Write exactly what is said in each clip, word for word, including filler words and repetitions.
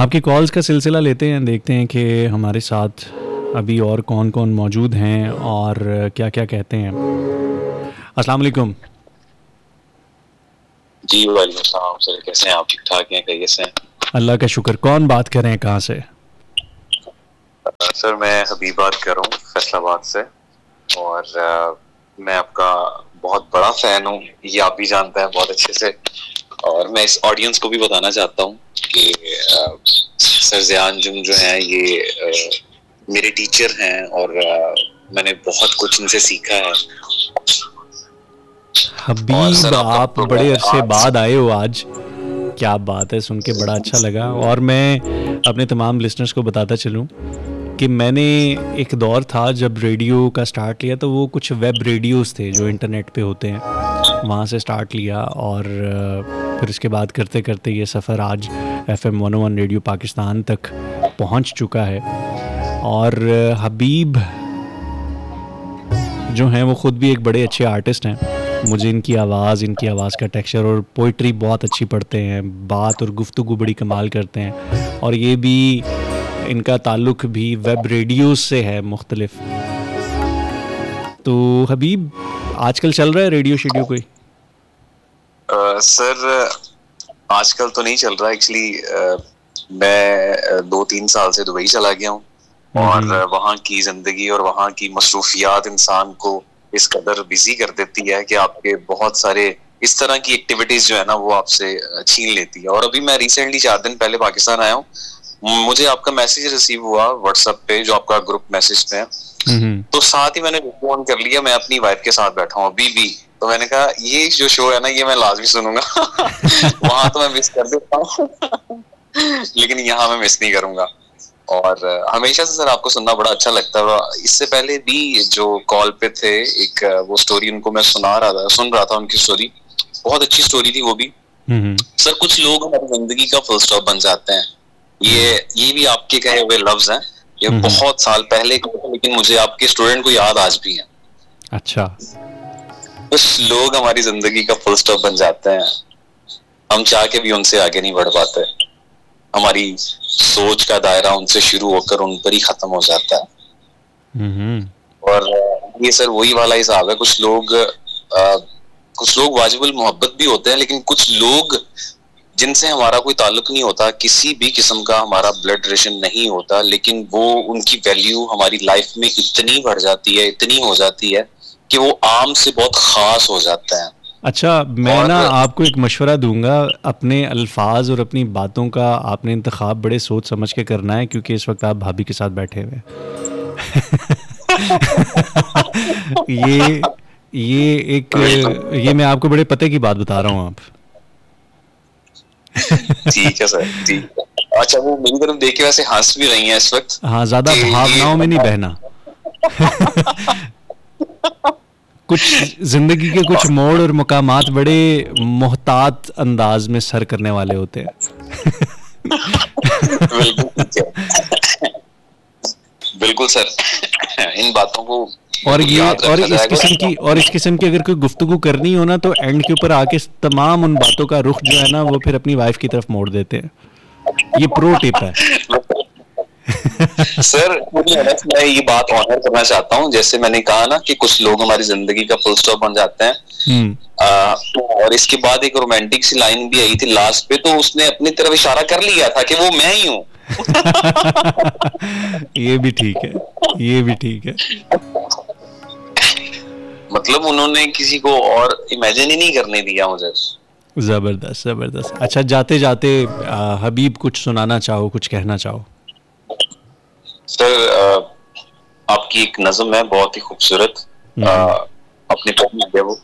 आपकी कॉल्स का सिलसिला लेते हैं, देखते हैं कि हमारे साथ अभी और कौन कौन मौजूद हैं और क्या क्या कहते हैं। अस्सलाम वालेकुम। जी वालेकुम सलाम सर, कैसे हैं आप? ठीक ठाक हैं? कैसे हैं? अल्लाह का शुक्र। कौन बात कर रहे हैं, कहाँ से? सर मैं हबीब बात कर रहा हूँ फैसलाबाद से, और आ, मैं आपका बहुत बड़ा फैन हूँ, ये आप भी जानते हैं बहुत अच्छे से। और मैं इस ऑडियंस को भी बताना चाहता हूँ कि आ, सर ज़ियान जुम जो हैं ये आ, मेरे टीचर हैं और आ, मैंने बहुत कुछ इनसे सीखा है। हबीब, आप बड़े अरसे बाद आए हो आज, क्या बात है, सुन के बड़ा अच्छा लगा। और मैं अपने तमाम लिसनर्स को बताता चलूँ कि मैंने एक दौर था जब रेडियो का स्टार्ट लिया, तो वो कुछ वेब रेडियोज़ थे जो इंटरनेट पे होते हैं, वहाँ से स्टार्ट लिया। और फिर इसके बाद करते करते ये सफ़र आज एफ एम वन ओ वन रेडियो पाकिस्तान तक पहुँच चुका है। और हबीब जो हैं वो ख़ुद भी एक बड़े अच्छे आर्टिस्ट हैं। मुझे इनकी आवाज़, इनकी आवाज़ का टेक्सचर और पोइट्री बहुत अच्छी पढ़ते हैं, बात और गुफ्तगू बड़ी कमाल करते हैं। और ये भी, इनका ताल्लुक़ भी वेब रेडियोज़ से है मुख्तलिफ। तो हबीब, आजकल चल रहा है रेडियो शेडियो कोई? uh, सर आजकल तो नहीं चल रहा एक्चुअली। मैं दो तीन साल से दुबई चला गया हूँ, और वहाँ की ज़िंदगी और वहाँ की मसरूफियात इंसान को इस कदर बिजी कर देती है कि आपके बहुत सारे इस तरह की एक्टिविटीज जो है ना वो आपसे छीन लेती है। और अभी मैं रिसेंटली चार दिन पहले पाकिस्तान आया हूँ, मुझे आपका मैसेज रिसीव हुआ व्हाट्सएप पे, जो आपका ग्रुप मैसेज पे है, तो साथ ही मैंने फोन कर लिया। मैं अपनी वाइफ के साथ बैठा हूँ अभी भी, तो मैंने कहा ये जो शो है ना ये मैं लाजमी सुनूंगा। वहां तो मैं मिस कर देता हूँ लेकिन यहाँ मैं मिस नहीं करूंगा। और हमेशा से सर आपको सुनना बड़ा अच्छा लगता है। इससे पहले भी जो कॉल पे थे, एक वो स्टोरी उनको मैं सुना रहा था, सुन रहा था उनकी स्टोरी, बहुत अच्छी स्टोरी थी वो भी। सर कुछ लोग हमारी जिंदगी का फुल स्टॉप बन जाते हैं, ये ये भी आपके कहे हुए लफ्ज हैं, ये बहुत साल पहले, लेकिन मुझे आपके स्टूडेंट को याद आज भी है। अच्छा, कुछ लोग हमारी जिंदगी का फुल स्टॉप बन जाते हैं, हम चाह के भी उनसे आगे नहीं बढ़ पाते, हमारी सोच का दायरा उनसे शुरू होकर उन पर ही खत्म हो जाता है। और ये सर वही वाला हिसाब है। कुछ लोग आ, कुछ लोग वाजिबुल मोहब्बत भी होते हैं, लेकिन कुछ लोग जिनसे हमारा कोई ताल्लुक नहीं होता, किसी भी किस्म का हमारा ब्लड रिलेशन नहीं होता, लेकिन वो उनकी वैल्यू हमारी लाइफ में इतनी बढ़ जाती है, इतनी हो जाती है कि वो आम से बहुत खास हो जाता है। अच्छा, मैं ना आपको एक मशवरा दूंगा, अपने अल्फाज और अपनी बातों का आपने इंतखाब बड़े सोच समझ के करना है, क्योंकि इस वक्त आप भाभी के साथ बैठे हुए ये ये एक ये मैं आपको बड़े पते की बात बता रहा हूँ। आप ठीक है सर, ठीक है। अच्छा, वो मेरी तरफ देख के वैसे हंस भी रही हैं इस वक्त। हाँ, ज्यादा भावनाओं में नहीं बहना। कुछ जिंदगी के कुछ मोड़ और मुकामात बड़े मोहतात अंदाज में सर करने वाले होते हैं। बिल्कुल सर, इन बातों को और ये और इस किस्म की और इस किस्म की अगर कोई गुफ्तगू करनी हो ना, तो एंड के ऊपर आके तमाम उन बातों का रुख जो है ना वो फिर अपनी वाइफ की तरफ मोड़ देते हैं। ये प्रो टिप है। सर मैं ये बात ऑनर करना चाहता हूँ, जैसे मैंने कहा ना कि कुछ लोग हमारी जिंदगी का फुल स्टॉप बन जाते हैं। आ, और इसके बाद एक रोमांटिक सी लाइन भी आई थी लास्ट पे, तो उसने अपनी तरफ इशारा कर लिया था कि वो मैं ही हूँ। ये भी ठीक है, ये भी ठीक है। मतलब उन्होंने किसी को और इमेजिन ही नहीं करने दिया मुझे। जबरदस्त जबरदस्त। अच्छा, जाते जाते हबीब कुछ सुनाना चाहो, कुछ कहना चाहो? सर आपकी एक नज़म है बहुत ही खूबसूरत, अपने पढ़ लीजिए वो।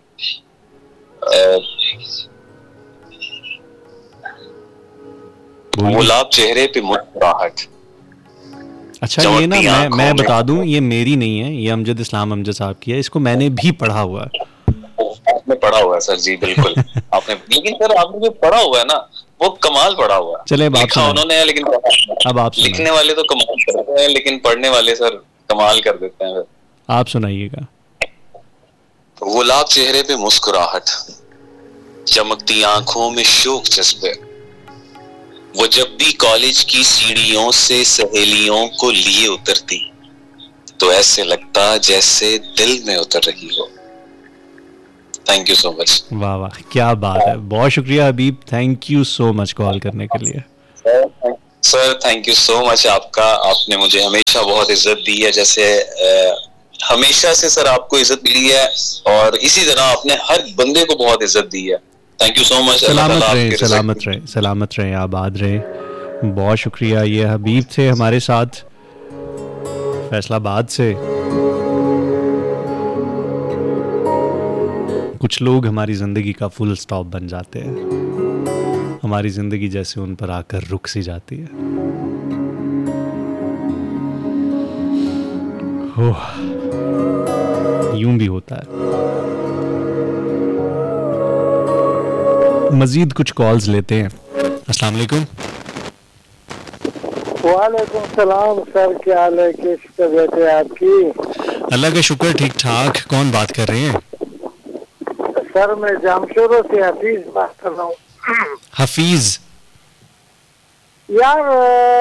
गुलाब चेहरे पे मुस्कुराहट। अच्छा, ये ना मैं मैं बता दूं, ये मेरी नहीं है, ये अमजद इस्लाम अमजद साहब की है, इसको मैंने भी पढ़ा हुआ है। आपने पढ़ा हुआ है सर? जी बिल्कुल आपने, लेकिन सर आपने जो पढ़ा हुआ है ना वो कमाल पढ़ा हुआ है। चले लिखा उन्होंने, लेकिन अब आप लिखने वाले तो कमाल करते हैं, लेकिन पढ़ने वाले सर कमाल कर देते हैं। आप सुनाइएगा। गुलाब चेहरे पे मुस्कुराहट, चमकती आंखों में शोक जज्बे, वो जब भी कॉलेज की सीढ़ियों से सहेलियों को लिए उतरती तो ऐसे लगता जैसे दिल में उतर रही हो। Thank you so much. वाह वाह, क्या बात है, बहुत शुक्रिया हबीब, thank you so much call करने के लिए। Sir thank you so much आपका, आपने मुझे हमेशा बहुत इज्जत दी है, जैसे आ, हमेशा से सर आपको इज्जत मिली है और इसी तरह आपने हर बंदे को बहुत इज्जत दी है। Thank you so much. सलामत रहे, सलामत रहे, सलामत रहे, आबाद रहे, बहुत शुक्रिया। ये हबीब थे हमारे साथ फैसलाबाद से। कुछ लोग हमारी ज़िंदगी का फुल स्टॉप बन जाते हैं, हमारी ज़िंदगी जैसे उन पर आकर रुक सी जाती है। ओह, यूं भी होता है। मजीद कुछ कॉल्स लेते हैं। अस्सलाम वालेकुम। वालेकुम सलाम सर, क्या हाल है, कैसी तबीयत है आपकी? अल्लाह का शुक्र, ठीक ठाक। कौन बात कर रहे हैं? सर मैं जामशोरों से हफीज बात कर रहा हूँ। हफीज यार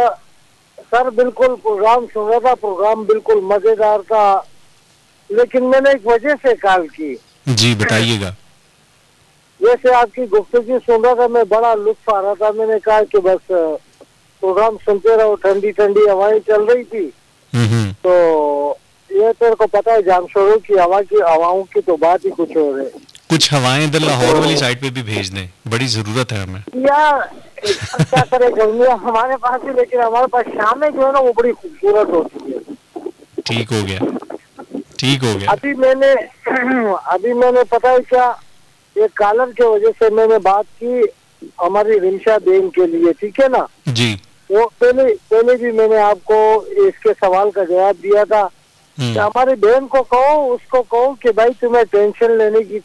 सर बिल्कुल प्रोग्राम सुन रहा था, प्रोग्राम बिल्कुल मजेदार था, लेकिन मैंने एक वजह से कॉल की। जी बताइएगा। जैसे आपकी गुफ्तगू सुन रहा था, मैं बड़ा लुत्फ आ रहा था, मैंने कहा कि बस प्रोग्राम सुनते रहो, ठंडी ठंडी हवाएं चल रही थी। तो ये तेरे को पता है जामशोरों की हवा की हवाओं की तो बात ही कुछ हो रही। कुछ हवाएं इधर लाहौर वाली साइड पे भी भेज दें, बड़ी जरूरत है हमें। यार क्या करे, गर्मियाँ हमारे पास ही, लेकिन हमारे पास शाम में जो है ना वो बड़ी खूबसूरत होती है। ठीक हो गया, ठीक हो गया। अभी मैंने अभी मैंने पता है क्या, ये कॉलर के वजह से मैंने बात की हमारी रिमशा बेन के लिए, ठीक है ना जी। वो पहले पहले भी मैंने आपको इसके सवाल का जवाब दिया था कि हमारी बहन को कहो, उसको कहो कि भाई तुम्हें टेंशन लेने की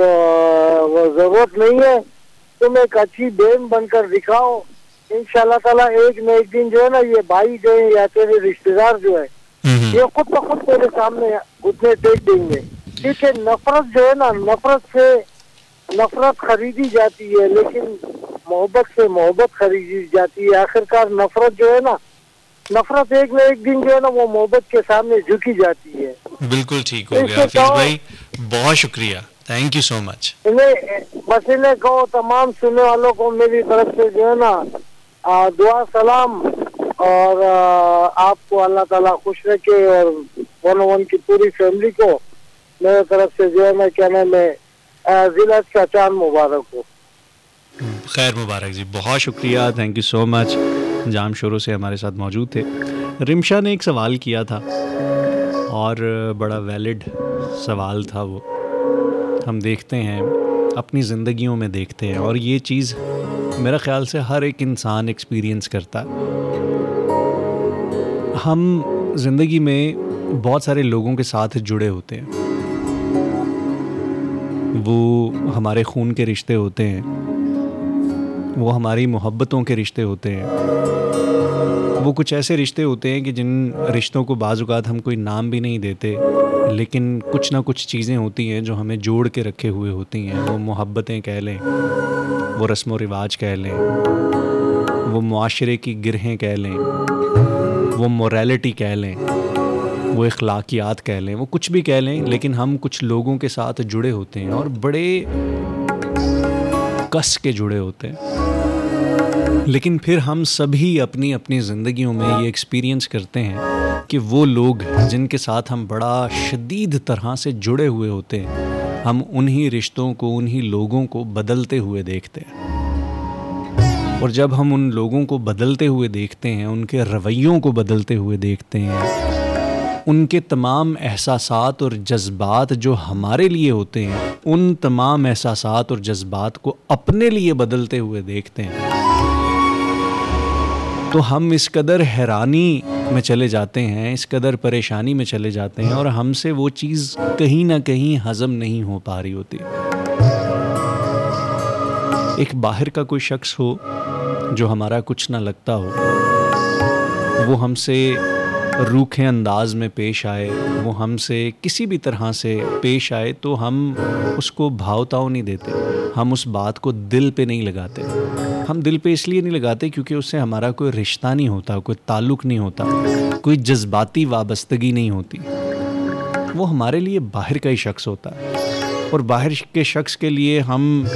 जरूरत नहीं है, तुम एक अच्छी बहन बनकर दिखाओ, इंशाल्लाह ताला एक न एक दिन जो है ना ये भाई जो है या तेरे रिश्तेदार जो है ये खुद ब खुद तेरे सामने घुटने टेक देंगे। ठीक है, नफरत जो है ना, नफरत से नफरत खरीदी जाती है, लेकिन मोहब्बत से मोहब्बत खरीदी जाती है। आखिरकार नफरत जो है ना, नफरत एक न एक दिन जो है ना वो मोहब्बत के सामने झुकी जाती है। बिल्कुल ठीक हो गया हफीज भाई, बहुत शुक्रिया, थैंक यू सो मच। इन्हें बस इन्हें कहो तमाम सुनने वालों को मेरी तरफ से जो है ना आ, दुआ सलाम, और आ, आपको अल्लाह ताला खुश रखे और वन वन की पूरी फैमिली को मेरे तरफ से जो है ना क्या नाम है जिलहज का चांद मुबारक हो। खैर मुबारक जी, बहुत शुक्रिया, थैंक यू सो मच। जाम शोरों से हमारे साथ मौजूद थे। रिमशा ने एक सवाल किया था और बड़ा वैलिड सवाल था वो। हम देखते हैं अपनी ज़िंदगियों में देखते हैं, और ये चीज़ मेरा ख़्याल से हर एक इंसान एक्सपीरियंस करता है। हम ज़िंदगी में बहुत सारे लोगों के साथ जुड़े होते हैं, वो हमारे खून के रिश्ते होते हैं, वो हमारी मोहब्बतों के रिश्ते होते हैं, वो कुछ ऐसे रिश्ते होते हैं कि जिन रिश्तों को बाज़ औक़ात हम कोई नाम भी नहीं देते, लेकिन कुछ ना कुछ चीज़ें होती हैं जो हमें जोड़ के रखे हुए होती हैं। वो मोहब्बतें कह लें, वो रस्म व रिवाज कह लें, वो मुआशरे की गिरहें कह लें, वो मोरालिटी कह लें, वो इखलाकियात कह लें, वो कुछ भी कह लें, लेकिन हम कुछ लोगों के साथ जुड़े होते हैं और बड़े कस के जुड़े होते हैं। लेकिन फिर हम सभी अपनी अपनी ज़िंदगियों में ये एक्सपीरियंस करते हैं कि वो लोग जिनके साथ हम बड़ा शदीद तरह से जुड़े हुए होते हैं, हम उन्हीं रिश्तों को, उन्हीं लोगों को बदलते हुए देखते हैं। और जब हम उन लोगों को बदलते हुए देखते हैं, उनके रवैयों को बदलते हुए देखते हैं, उनके तमाम एहसासात और जज्बात जो हमारे लिए होते हैं, उन तमाम एहसासात और जज्बात को अपने लिए बदलते हुए देखते हैं, तो हम इस कदर हैरानी में चले जाते हैं, इस कदर परेशानी में चले जाते हैं, और हमसे वो चीज़ कहीं ना कहीं हज़म नहीं हो पा रही होती। एक बाहर का कोई शख्स हो जो हमारा कुछ ना लगता हो, वो हमसे रूखे अंदाज में पेश आए, वो हमसे किसी भी तरह से पेश आए, तो हम उसको भाव-ताव नहीं देते, हम उस बात को दिल पे नहीं लगाते। हम दिल पे इसलिए नहीं लगाते क्योंकि उससे हमारा कोई रिश्ता नहीं होता, कोई ताल्लुक़ नहीं होता, कोई जज्बाती वाबस्तगी नहीं होती। वो हमारे लिए बाहर का ही शख्स होता है, और बाहर के शख्स के लिए हम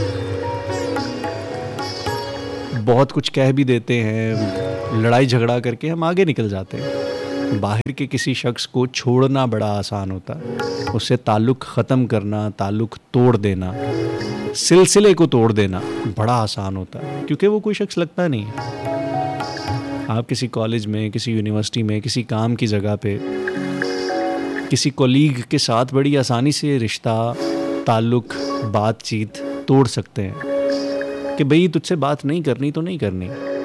बहुत कुछ कह भी देते हैं, लड़ाई झगड़ा करके हम आगे निकल जाते हैं। बाहर के किसी शख्स को छोड़ना बड़ा आसान होता है, उससे ताल्लुक़ ख़त्म करना, ताल्लुक़ तोड़ देना, सिलसिले को तोड़ देना बड़ा आसान होता है, क्योंकि वो कोई शख्स लगता नहीं है। आप किसी कॉलेज में, किसी यूनिवर्सिटी में, किसी काम की जगह पे किसी कोलीग के साथ बड़ी आसानी से रिश्ता, ताल्लुक़, बातचीत तोड़ सकते हैं कि भाई तुझसे बात नहीं करनी तो नहीं करनी।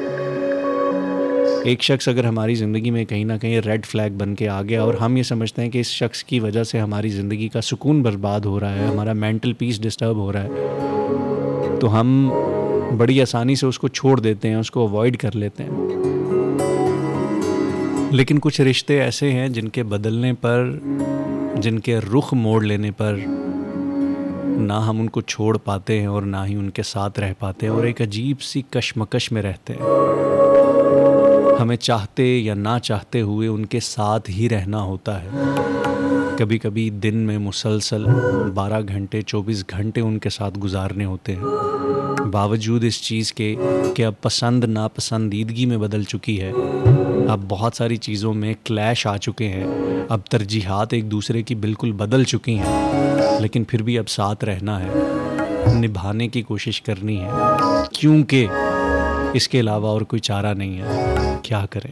एक शख्स अगर हमारी ज़िंदगी में कहीं ना कहीं रेड फ्लैग बन के आ गया और हम ये समझते हैं कि इस शख्स की वजह से हमारी ज़िंदगी का सुकून बर्बाद हो रहा है, हमारा मेंटल पीस डिस्टर्ब हो रहा है, तो हम बड़ी आसानी से उसको छोड़ देते हैं, उसको अवॉइड कर लेते हैं। लेकिन कुछ रिश्ते ऐसे हैं जिनके बदलने पर, जिनके रुख मोड़ लेने पर ना हम उनको छोड़ पाते हैं और ना ही उनके साथ रह पाते हैं, और एक अजीब सी कश्मकश में रहते हैं। हमें चाहते या ना चाहते हुए उनके साथ ही रहना होता है। कभी कभी दिन में मुसलसल बारह घंटे चौबीस घंटे उनके साथ गुजारने होते हैं, बावजूद इस चीज़ के कि अब पसंद नापसंदीदगी में बदल चुकी है, अब बहुत सारी चीज़ों में क्लैश आ चुके हैं, अब तरजीहात एक दूसरे की बिल्कुल बदल चुकी हैं, लेकिन फिर भी अब साथ रहना है, निभाने की कोशिश करनी है, क्योंकि इसके अलावा और कोई चारा नहीं है। क्या करें?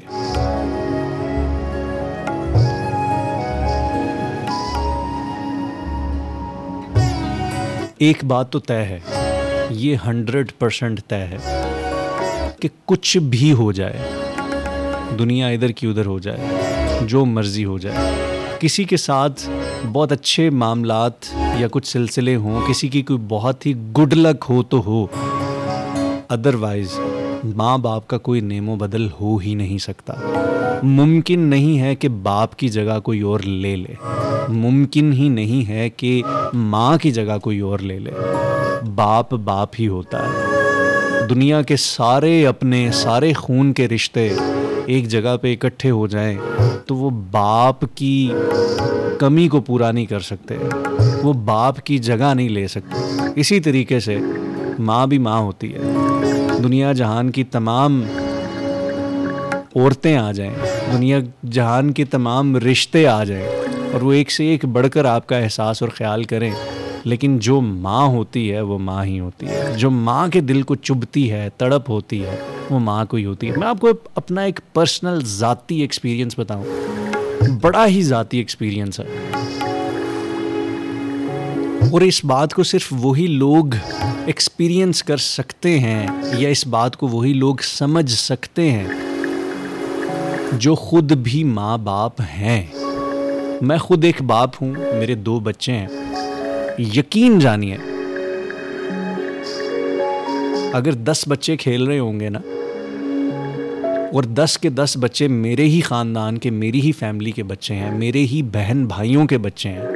एक बात तो तय है, ये हंड्रेड परसेंट तय है कि कुछ भी हो जाए, दुनिया इधर की उधर हो जाए, जो मर्जी हो जाए, किसी के साथ बहुत अच्छे मामलात या कुछ सिलसिले हों, किसी की कोई बहुत ही गुड लक हो तो हो, अदरवाइज़ माँ बाप का कोई नेमो बदल हो ही नहीं सकता। मुमकिन नहीं है कि बाप की जगह कोई और ले ले, मुमकिन ही नहीं है कि माँ की जगह कोई और ले ले। बाप बाप ही होता है। दुनिया के सारे अपने सारे खून के रिश्ते एक जगह पे इकट्ठे हो जाएं तो वो बाप की कमी को पूरा नहीं कर सकते, वो बाप की जगह नहीं ले सकते। इसी तरीके से माँ भी माँ होती है। दुनिया जहान की तमाम औरतें आ जाएं, दुनिया जहान के तमाम रिश्ते आ जाएं और वो एक से एक बढ़कर आपका एहसास और ख्याल करें, लेकिन जो माँ होती है वो माँ ही होती है। जो माँ के दिल को चुभती है, तड़प होती है, वो माँ को ही होती है। मैं आपको अपना एक पर्सनल ज़ाती एक्सपीरियंस बताऊं, बड़ा ही ज़ाती एक्सपीरियंस है, और इस बात को सिर्फ वही लोग एक्सपीरियंस कर सकते हैं या इस बात को वही लोग समझ सकते हैं जो खुद भी माँ बाप हैं। मैं खुद एक बाप हूँ, मेरे दो बच्चे हैं। यकीन जानिए, अगर दस बच्चे खेल रहे होंगे ना, और दस के दस बच्चे मेरे ही ख़ानदान के, मेरी ही फैमिली के बच्चे हैं, मेरे ही बहन भाइयों के बच्चे हैं,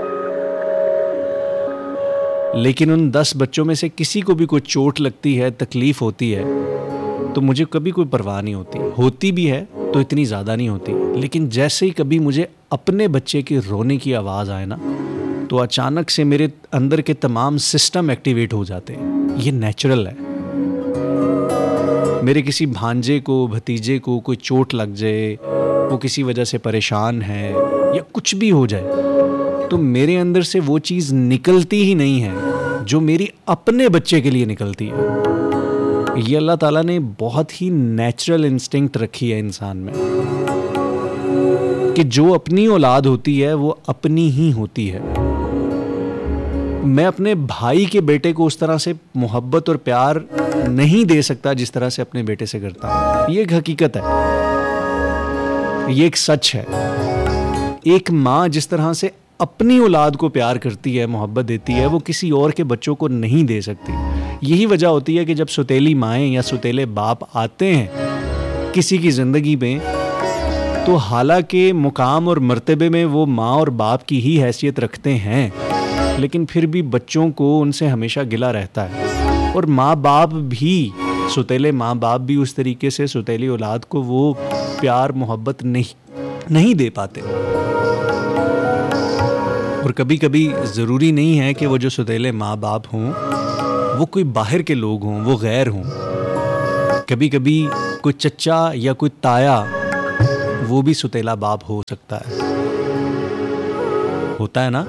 लेकिन उन दस बच्चों में से किसी को भी कोई चोट लगती है, तकलीफ़ होती है, तो मुझे कभी कोई परवाह नहीं होती। होती भी है तो इतनी ज़्यादा नहीं होती, लेकिन जैसे ही कभी मुझे अपने बच्चे की रोने की आवाज़ आए ना, तो अचानक से मेरे अंदर के तमाम सिस्टम एक्टिवेट हो जाते हैं। ये नेचुरल है। मेरे किसी भांजे को, भतीजे को कोई चोट लग जाए, वो किसी वजह से परेशान है या कुछ भी हो जाए, तो मेरे अंदर से वो चीज़ निकलती ही नहीं है जो मेरी अपने बच्चे के लिए निकलती है। ये अल्लाह ताला ने बहुत ही नेचुरल इंस्टिंक्ट रखी है इंसान में कि जो अपनी औलाद होती है वो अपनी ही होती है। मैं अपने भाई के बेटे को उस तरह से मोहब्बत और प्यार नहीं दे सकता जिस तरह से अपने बेटे से करता हूँ। ये एक हकीकत है, ये एक सच है। एक माँ जिस तरह से अपनी औलाद को प्यार करती है, मोहब्बत देती है, वो किसी और के बच्चों को नहीं दे सकती। यही वजह होती है कि जब सौतेली माएँ या सौतेले बाप आते हैं किसी की ज़िंदगी में, तो हालांकि मुकाम और मर्तबे में वो माँ और बाप की ही हैसियत रखते हैं, लेकिन फिर भी बच्चों को उनसे हमेशा गिला रहता है। और माँ बाप भी, सुतेले माँ बाप भी उस तरीके से सुतेली औलाद को वो प्यार मोहब्बत नहीं नहीं दे पाते। और कभी कभी ज़रूरी नहीं है कि वो जो सुतेले माँ बाप हों वो कोई बाहर के लोग हों, वो गैर हों। कभी कभी कोई चच्चा या कोई ताया वो भी सुतेला बाप हो सकता है, होता है ना।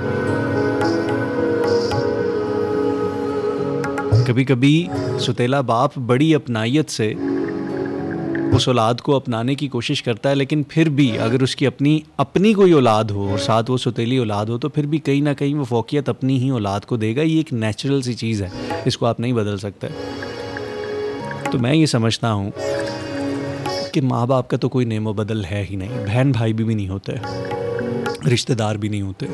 कभी कभी सुतेला बाप बड़ी अपनायत से उस औलाद को अपनाने की कोशिश करता है, लेकिन फिर भी अगर उसकी अपनी अपनी कोई औलाद हो और साथ वो सुतेली औलाद हो तो फिर भी कहीं ना कहीं वो फौकियत अपनी ही औलाद को देगा। ये एक नेचुरल सी चीज़ है, इसको आप नहीं बदल सकते। तो मैं ये समझता हूँ कि माँ बाप का तो कोई नेमो बदल है ही नहीं, बहन भाई भी, भी नहीं होते, रिश्तेदार भी नहीं होते।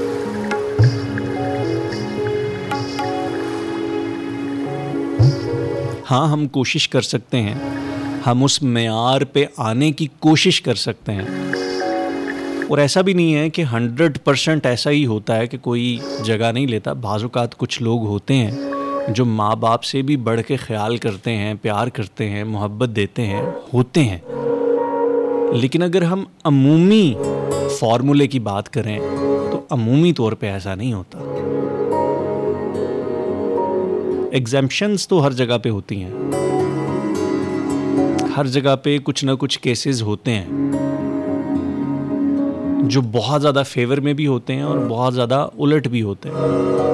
हाँ, हम कोशिश कर सकते हैं, हम उस मेयार पे आने की कोशिश कर सकते हैं। और ऐसा भी नहीं है कि हंड्रेड परसेंट ऐसा ही होता है कि कोई जगह नहीं लेता। बाज़-औक़ात कुछ लोग होते हैं जो माँ बाप से भी बढ़ के ख्याल करते हैं, प्यार करते हैं, मोहब्बत देते हैं, होते हैं। लेकिन अगर हम अमूमी फार्मूले की बात करें तो अमूमी तौर पे ऐसा नहीं होता। एग्जैम्पशंस तो हर जगह पे होती हैं, हर जगह पे कुछ ना कुछ केसेस होते हैं जो बहुत ज़्यादा फेवर में भी होते हैं और बहुत ज़्यादा उलट भी होते हैं।